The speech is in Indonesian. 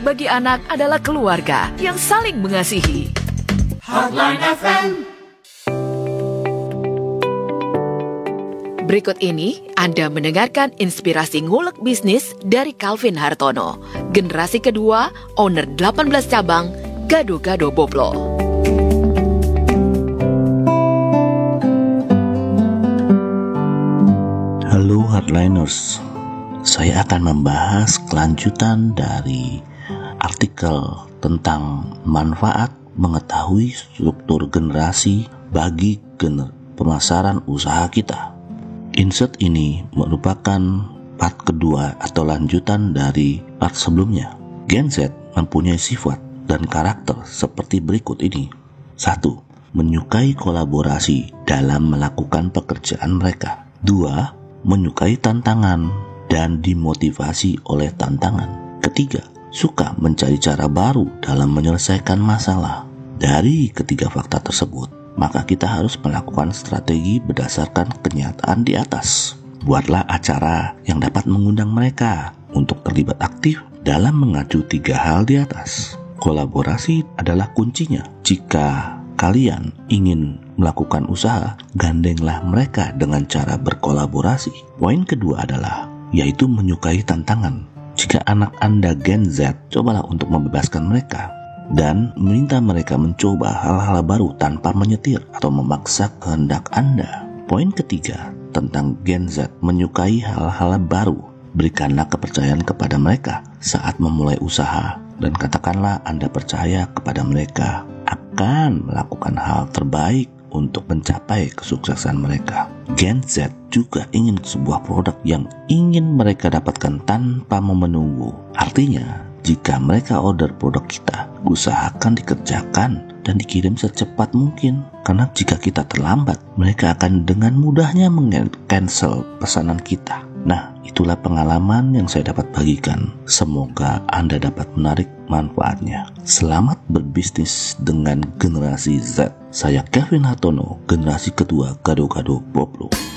bagi anak adalah keluarga yang saling mengasihi. Hotline FM. Berikut ini Anda mendengarkan inspirasi ngulek bisnis dari Calvin Hartono, generasi kedua, owner 18 cabang, Gado-Gado Boplo. Halo Hardliners, saya akan membahas kelanjutan dari artikel tentang manfaat mengetahui struktur generasi bagi pemasaran usaha kita. Insert ini merupakan part kedua atau lanjutan dari part sebelumnya. Gen Z mempunyai sifat dan karakter seperti berikut ini. 1. Menyukai kolaborasi dalam melakukan pekerjaan mereka. 2. Menyukai tantangan dan dimotivasi oleh tantangan. Ketiga, suka mencari cara baru dalam menyelesaikan masalah. Dari ketiga fakta tersebut, maka kita harus melakukan strategi berdasarkan kenyataan di atas. Buatlah acara yang dapat mengundang mereka untuk terlibat aktif dalam mengacu 3 hal di atas. Kolaborasi adalah kuncinya. Jika kalian ingin melakukan usaha, gandenglah mereka dengan cara berkolaborasi. Poin kedua adalah, yaitu menyukai tantangan. Jika anak Anda Gen Z, cobalah untuk membebaskan mereka dan meminta mereka mencoba hal-hal baru tanpa menyetir atau memaksa kehendak Anda. Poin ketiga tentang Gen Z menyukai hal-hal baru. Berikanlah kepercayaan kepada mereka saat memulai usaha dan katakanlah Anda percaya kepada mereka akan melakukan hal terbaik untuk mencapai kesuksesan mereka. Gen Z juga ingin sebuah produk yang ingin mereka dapatkan tanpa menunggu. Artinya, jika mereka order produk kita, usahakan dikerjakan dan dikirim secepat mungkin. Karena jika kita terlambat, mereka akan dengan mudahnya meng-cancel pesanan kita. Nah, itulah pengalaman yang saya dapat bagikan. Semoga Anda dapat menarik manfaatnya. Selamat berbisnis dengan generasi Z. Saya Calvin Hartono, generasi kedua Gado-Gado Boplo.